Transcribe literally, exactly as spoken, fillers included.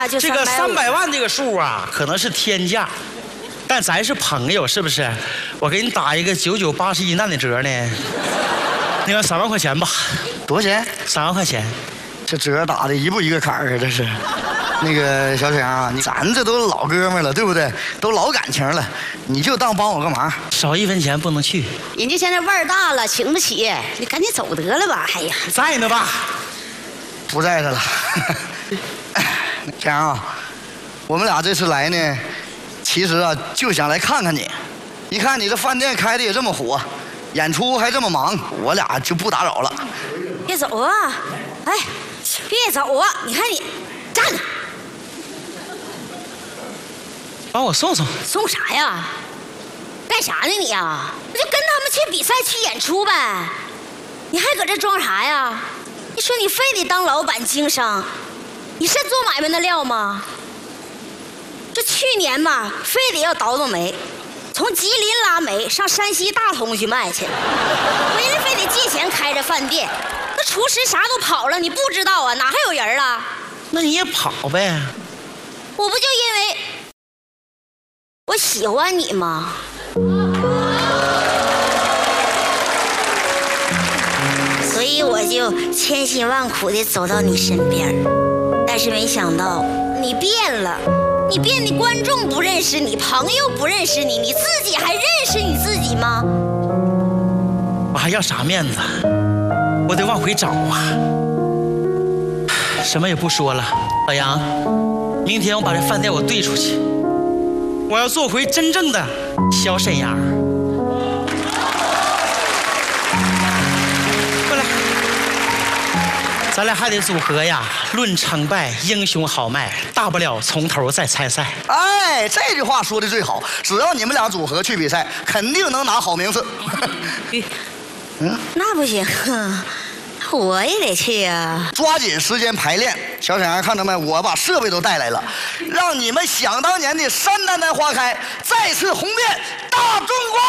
就这个三百万这个数啊，可能是天价，但咱是朋友，是不是？我给你打一个九九八十一难的折呢，那个三万块钱吧。 多少钱？ 三万块钱。 这折打的一步一个坎儿啊，这是。那个小沈阳啊，你咱这都老哥们了，对不对？都老感情了，你就当帮我个忙， 少一分钱不能去。 人家现在腕儿大了，请不起，你赶紧走得了吧？哎呀， 在呢吧？ 不在这了。沈阳啊，我们俩这次来呢，其实啊就想来看看你。一看你这饭店开的也这么火，演出还这么忙，我俩就不打扰了。 别走啊！哎，别走啊！你看你，站着。 把我送送。 送啥呀？干啥呢你呀？那就跟他们去比赛去演出呗。你还搁这装啥呀？你说你非得当老板经商，你是做买卖的料吗？这去年吧，非得要倒腾煤，从吉林拉煤上山西大同去卖去，回来非得借钱开着饭店。那厨师啥都跑了，你不知道啊？哪还有人了？ 那你也跑呗。 我不就因为我喜欢你吗？所以我就千辛万苦地走到你身边，但是没想到你变了，你变得观众不认识你，朋友不认识你，你自己还认识你自己吗？ 我还要啥面子？我得往回找啊！什么也不说了，老杨，明天我把这饭店我兑出去，我要做回真正的小沈阳。过来，咱俩还得组合呀，论成败，英雄豪迈，大不了从头再参赛。 哎，这句话说的最好，只要你们俩组合去比赛，肯定能拿好名次。 嗯，那不行，我也得去啊！ 抓紧时间排练。小沈阳看到没？我把设备都带来了，让你们想当年的山丹丹花开再次红遍大中国。